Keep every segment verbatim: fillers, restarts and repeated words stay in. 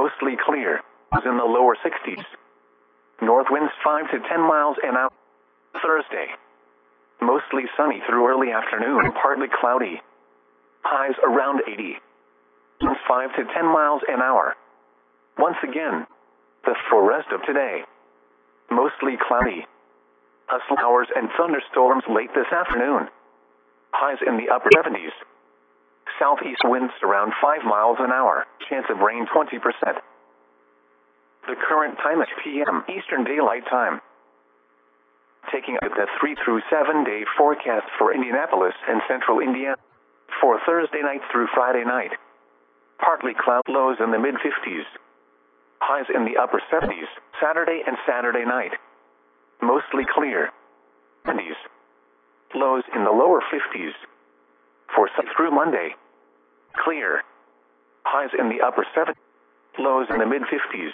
mostly clear, was in the lower sixties. North winds five to ten miles an hour. Thursday, mostly sunny through early afternoon, partly cloudy. Highs around eighty. Winds five to ten miles an hour. Once again, the for rest of today, mostly cloudy. Showers and thunderstorms late this afternoon. Highs in the upper seventies. Southeast winds around five miles an hour. Chance of rain twenty percent. The current time is p m Eastern Daylight Time. Taking up the three through seven day forecast for Indianapolis and central Indiana. For Thursday night through Friday night. Partly cloud, lows in the mid fifties. Highs in the upper seventies, Saturday and Saturday night. Mostly clear. seventies. Lows in the lower fifties. For through Monday. Clear. Highs in the upper seventies. Lows in the mid fifties.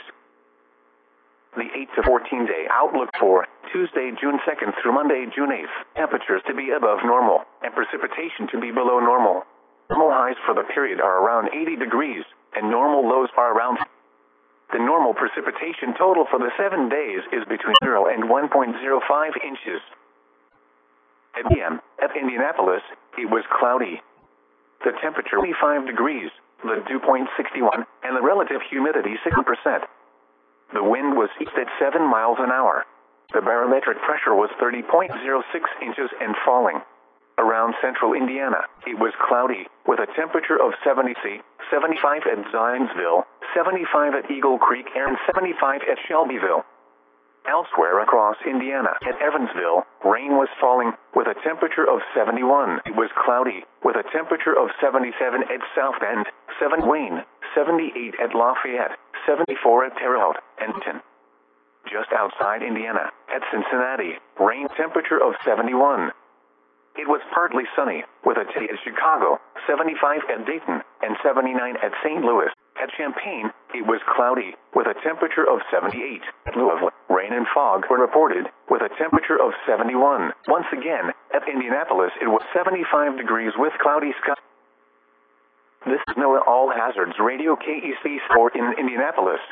The eight to fourteen day outlook for Tuesday, June second through Monday, June eighth. Temperatures to be above normal and precipitation to be below normal. Normal highs for the period are around eighty degrees and normal lows are around. The normal precipitation total for the seven days is between zero and one point zero five inches. At p m at Indianapolis, it was cloudy. The temperature twenty-five degrees, the dew point sixty-one, and the relative humidity sixty percent. The wind was east at seven miles an hour. The barometric pressure was thirty point zero six inches and falling. Around central Indiana, it was cloudy, with a temperature of seventy C, seventy-five at Zionsville, seventy-five at Eagle Creek, and seventy-five at Shelbyville. Elsewhere across Indiana, at Evansville, rain was falling, with a temperature of seventy-one. It was cloudy, with a temperature of seventy-seven at South Bend, seven Wayne, seventy-eight at Lafayette, seventy-four at Terre Haute, and ten. Just outside Indiana, at Cincinnati, rain temperature of seventy-one. It was partly sunny, with a T at Chicago, seventy-five at Dayton, and seventy-nine at Saint Louis. At Champaign, it was cloudy, with a temperature of seventy-eight. At Louisville, rain and fog were reported, with a temperature of seventy-one. Once again, at Indianapolis it was seventy-five degrees with cloudy skies. This is NOAA All Hazards Radio K E C four in Indianapolis.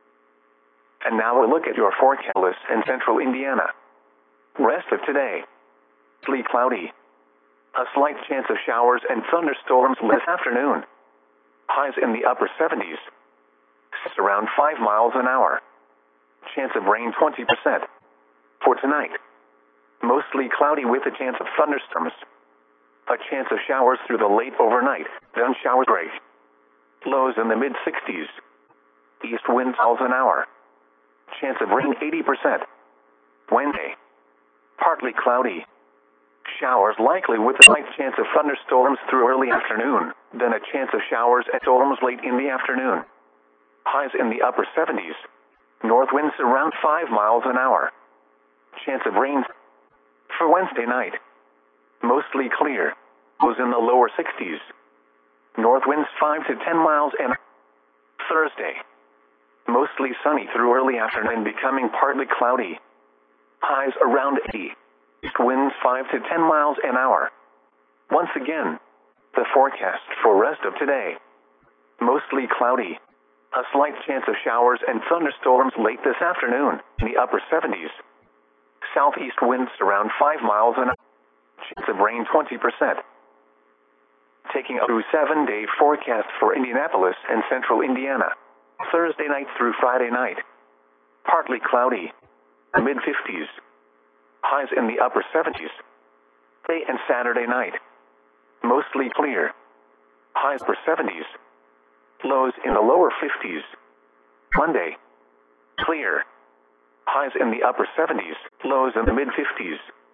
And now a look at your forecast in central Indiana. Rest of today. Mostly cloudy. A slight chance of showers and thunderstorms this afternoon. Highs in the upper seventies. Around five miles an hour. Chance of rain twenty percent. For tonight. Mostly cloudy with a chance of thunderstorms. A chance of showers through the late overnight, then showers break. Lows in the mid sixties. East winds miles an hour. Chance of rain eighty percent. Wednesday. Partly cloudy. Showers likely with a slight chance of thunderstorms through early afternoon, then a chance of showers and storms late in the afternoon. Highs in the upper seventies. North winds around five miles an hour. Chance of rain for Wednesday night. Mostly clear. Lows in the lower sixties. North winds five to ten miles an hour. Thursday. Mostly sunny through early afternoon, becoming partly cloudy. Highs around eighty. East winds five to ten miles an hour. Once again, the forecast for rest of today. Mostly cloudy. A slight chance of showers and thunderstorms late this afternoon in the upper seventies. Southeast winds around five miles an hour. Chance of rain twenty percent. Taking a through seven day forecast for Indianapolis and central Indiana. Thursday night through Friday night. Partly cloudy. Mid fifties. Highs in the upper seventies. Friday and Saturday night. Mostly clear. Highs for seventies. Lows in the lower fifties. Monday. Clear. Highs in the upper seventies. Lows in the mid fifties.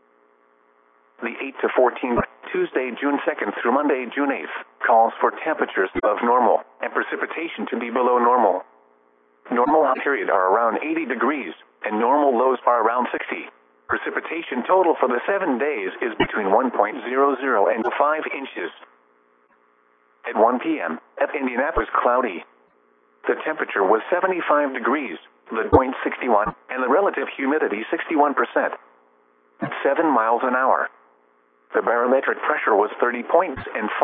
The eight to fourteen, Tuesday, June second through Monday, June eighth, calls for temperatures above normal and precipitation to be below normal. Normal high period are around eighty degrees and normal lows are around sixty. Precipitation total for the seven days is between one point zero zero and five inches. At one p m, at Indianapolis cloudy. The temperature was seventy-five degrees, the dew point sixty-one, and the relative humidity sixty-one percent. At seven miles an hour. The barometric pressure was thirty points and